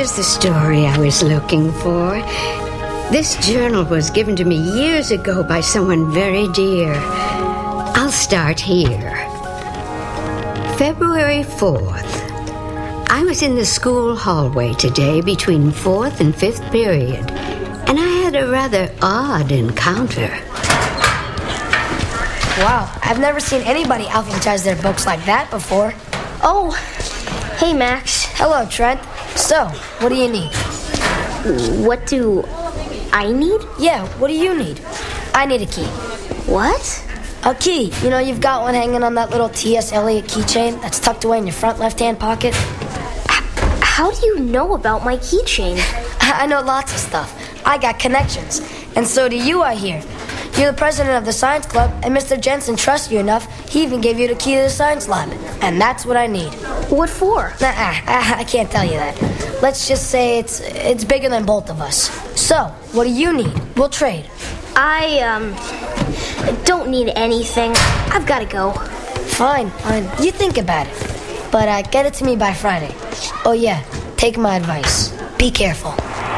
Here's the story I was looking for. This journal was given to me years ago by someone very dear. I'll start here. February 4th. I was in the school hallway today between 4th and 5th period, and I had a rather odd encounter. Wow, I've never seen anybody alphabetize their books like that before. Oh, hey, Max. Hello, Trent. So, what do you need? What do I need? Yeah, what do you need? I need a key. What? A key. You know, you've got one hanging on that little T.S. Eliot keychain that's tucked away in your front left-hand pocket. How do you know about my keychain? I know lots of stuff. I got connections. And so do you, I hear. You're the president of the science club, and Mr. Jensen trusts you enough, he even gave you the key to the science lab. And that's what I need. What for? I can't tell you that. Let's just say it's bigger than both of us. So, what do you need? We'll trade. I don't need anything. I've got to go. Fine. You think about it. But get it to me by Friday. Oh yeah, take my advice. Be careful.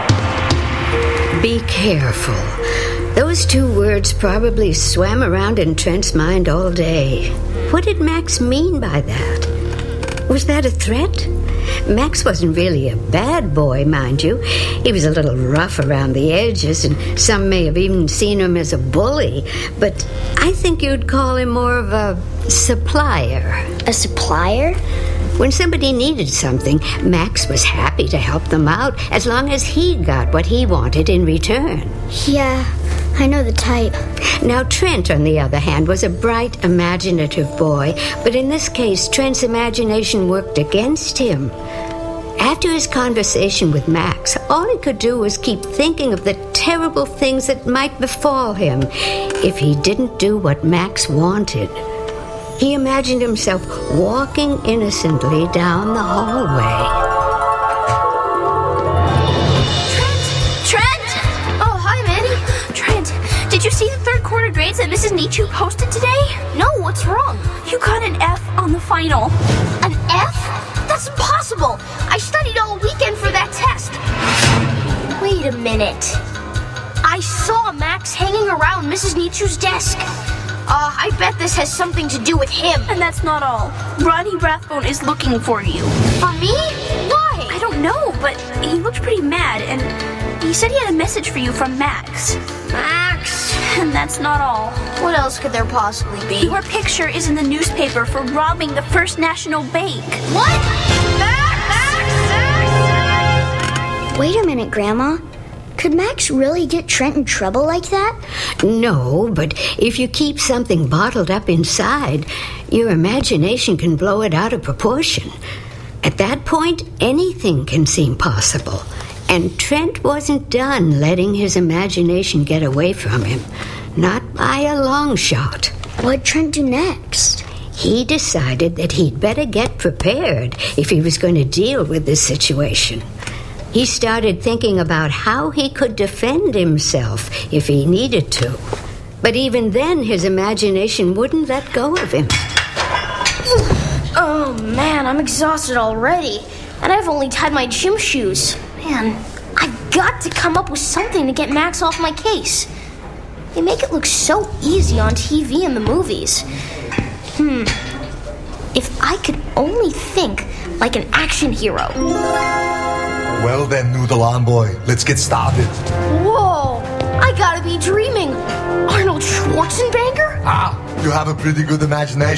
Be careful. Those two words probably swam around in Trent's mind all day. What did Max mean by that? Was that a threat? Max wasn't really a bad boy, mind you. He was a little rough around the edges, and some may have even seen him as a bully. But I think you'd call him more of a supplier. A supplier? When somebody needed something, Max was happy to help them out as long as he got what he wanted in return. Yeah, I know the type. Now, Trent, on the other hand, was a bright, imaginative boy, but in this case, Trent's imagination worked against him. After his conversation with Max, all he could do was keep thinking of the terrible things that might befall him if he didn't do what Max wanted. He imagined himself walking innocently down the hallway. Trent! Oh, hi, Manny. Trent, did you see the third quarter grades that Mrs. Nietzsche posted today? No, what's wrong? You got an F on the final. An F? That's impossible. I studied all weekend for that test. Wait a minute. I saw Max hanging around Mrs. Nietzsche's desk. I bet this has something to do with him. And that's not all. Ronnie Rathbone is looking for you. For me? Why? I don't know, but he looked pretty mad, and he said he had a message for you from Max. Max. And that's not all. What else could there possibly be? Your picture is in the newspaper for robbing the First National Bank. What? Max! Wait a minute, Grandma. Could Max really get Trent in trouble like that? No, but if you keep something bottled up inside, your imagination can blow it out of proportion. At that point, anything can seem possible. And Trent wasn't done letting his imagination get away from him. Not by a long shot. What'd Trent do next? He decided that he'd better get prepared if he was going to deal with this situation. He started thinking about how he could defend himself if he needed to. But even then, his imagination wouldn't let go of him. Oh, man, I'm exhausted already. And I've only tied my gym shoes. Man, I've got to come up with something to get Max off my case. They make it look so easy on TV and the movies. If I could only think like an action hero. Well then, Noodle On Boy, let's get started. Whoa, I gotta be dreaming. Arnold Schwarzenegger? You have a pretty good imagination.